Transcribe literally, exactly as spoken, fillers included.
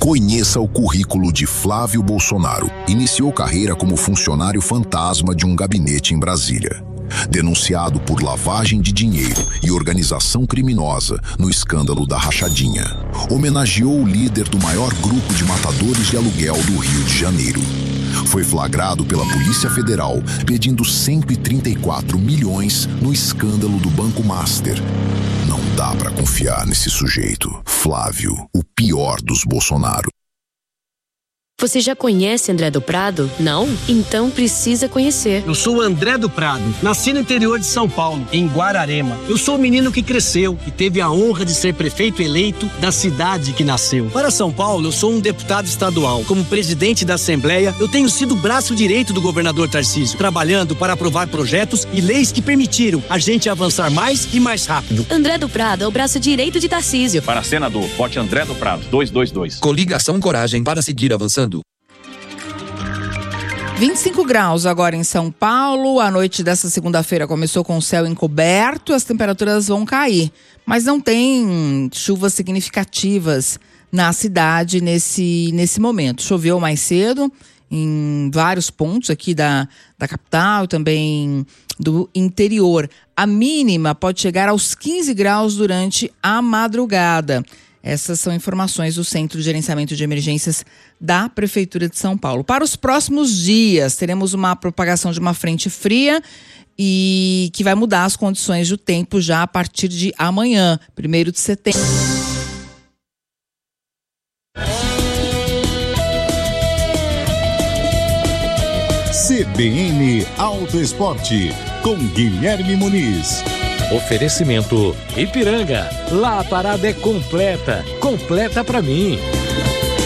Conheça o currículo de Flávio Bolsonaro. Iniciou carreira como funcionário fantasma de um gabinete em Brasília. Denunciado por lavagem de dinheiro e organização criminosa no escândalo da rachadinha. Homenageou o líder do maior grupo de matadores de aluguel do Rio de Janeiro. Foi flagrado pela Polícia Federal pedindo cento e trinta e quatro milhões no escândalo do Banco Master. Não dá pra confiar nesse sujeito. Flávio, o pior dos Bolsonaro. Você já conhece André do Prado? Não? Então precisa conhecer. Eu sou o André do Prado, nasci no interior de São Paulo, em Guararema. Eu sou o menino que cresceu e teve a honra de ser prefeito eleito da cidade que nasceu. Para São Paulo, eu sou um deputado estadual. Como presidente da Assembleia, eu tenho sido o braço direito do governador Tarcísio, trabalhando para aprovar projetos e leis que permitiram a gente avançar mais e mais rápido. André do Prado é o braço direito de Tarcísio. Para senador, vote André do Prado, dois dois dois. Coligação Coragem para seguir avançando. vinte e cinco graus agora em São Paulo. A noite dessa segunda-feira começou com o céu encoberto. As temperaturas vão cair, mas não tem chuvas significativas na cidade nesse, nesse momento. Choveu mais cedo em vários pontos aqui da, da capital e também do interior. A mínima pode chegar aos quinze graus durante a madrugada. Essas são informações do Centro de Gerenciamento de Emergências da Prefeitura de São Paulo. Para os próximos dias, teremos uma propagação de uma frente fria e que vai mudar as condições do tempo já a partir de amanhã, primeiro de setembro. C B N Auto Esporte, com Guilherme Muniz. Oferecimento Ipiranga. Lá a parada é completa. Completa pra mim.